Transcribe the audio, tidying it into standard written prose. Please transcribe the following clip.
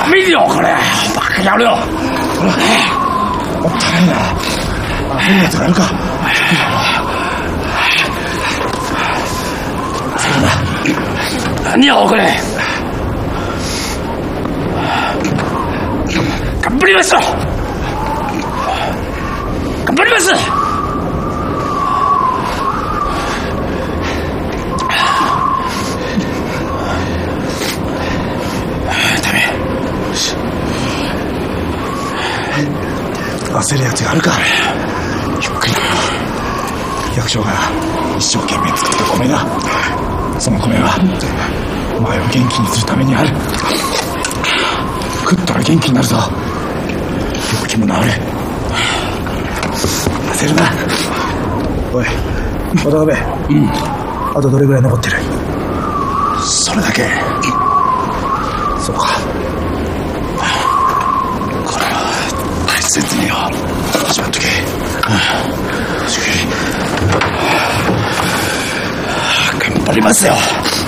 没掉过来，八个家了。 我太了，你也这个。 尿过来，干不里面事，干不里面事。ダメ。 焦るやつがあるか。ゆっくりだ。役所が一生懸命作った米だ。その米はお前を元気にするためにある。食ったら元気になるぞ。病気も治る。焦るな。おい渡辺。あとどれぐらい残ってる？それだけ。そうか。これは大切によ。始まっとけ。頑張りますよ。